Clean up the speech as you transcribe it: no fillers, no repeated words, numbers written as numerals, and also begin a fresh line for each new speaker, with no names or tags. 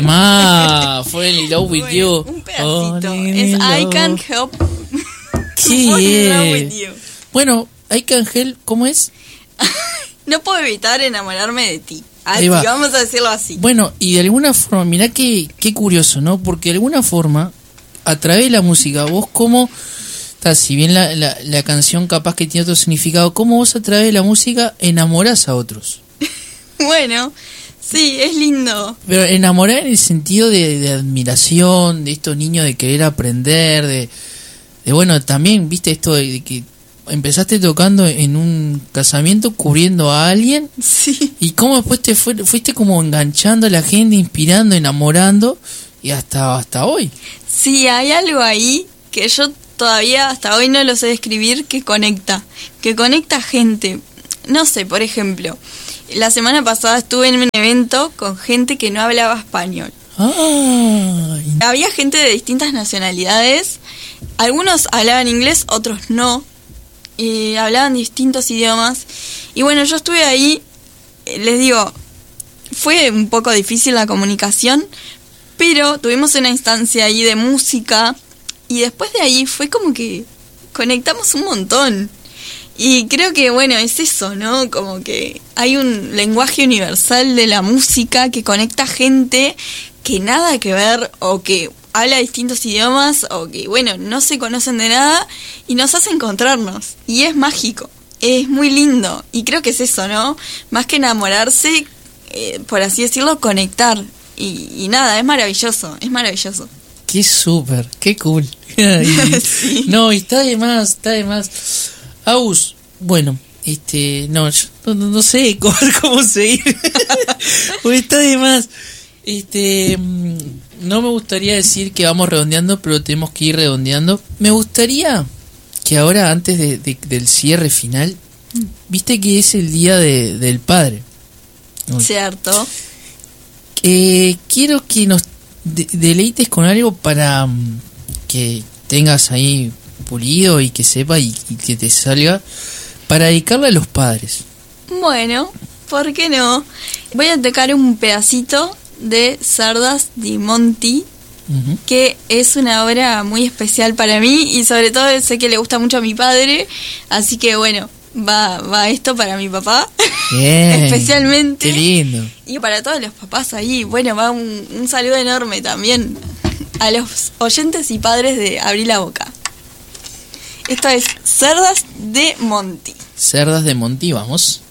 Fall in love with you.
Un pedacito. Es I can't help
¿Qué
fall in love
es?
with you.
Bueno, I can't help, ¿cómo es?
No puedo evitar enamorarme de ti.
Ahí
Así,
va.
vamos a decirlo así.
Bueno, y de alguna forma, mirá qué curioso, ¿no? Porque de alguna forma, a través de la música, vos como, si bien la canción capaz que tiene otro significado, cómo vos a través de la música enamorás a otros.
Bueno, sí, es lindo.
Pero enamorar en el sentido de admiración, de estos niños de querer aprender, de bueno, también, viste esto de que empezaste tocando en un casamiento cubriendo a alguien.
Sí.
Y cómo después te fuiste como enganchando a la gente, inspirando, enamorando, y hasta hoy.
Sí, hay algo ahí que yo todavía hasta hoy no lo sé describir, que conecta gente. No sé, por ejemplo, la semana pasada estuve en un evento con gente que no hablaba español.
Ay.
Había gente de distintas nacionalidades, algunos hablaban inglés, otros no, y hablaban distintos idiomas. Y bueno, yo estuve ahí, les digo, fue un poco difícil la comunicación, pero tuvimos una instancia ahí de música, y después de ahí fue como que conectamos un montón. Y creo que, bueno, es eso, ¿no? Como que hay un lenguaje universal de la música que conecta gente que nada que ver, o que habla distintos idiomas, o que, bueno, no se conocen de nada, y nos hace encontrarnos. Y es mágico, es muy lindo. Y creo que es eso, ¿no? Más que enamorarse, por así decirlo, conectar. Y nada, es maravilloso, es maravilloso.
Qué súper, qué cool.
Sí.
No, y está de más. Aus, bueno, no, yo no sé cómo seguir. Porque está de más. No me gustaría decir que vamos redondeando, pero tenemos que ir redondeando. Me gustaría que ahora, antes del cierre final, viste que es el día del padre.
Cierto.
Quiero que nos deleites con algo para que tengas ahí pulido y que sepa y que te salga para dedicarle a los padres.
Bueno, ¿por qué no? Voy a tocar un pedacito de Cerdas di Monti, que es una obra muy especial para mí, y sobre todo sé que le gusta mucho a mi padre, así que bueno, va esto para mi papá.
Bien,
especialmente.
Qué lindo.
Y para todos los papás ahí, bueno, va un saludo enorme también a los oyentes y padres de Abrí la Boca. Esto es Cerdas de Monti.
Cerdas de Monti, vamos.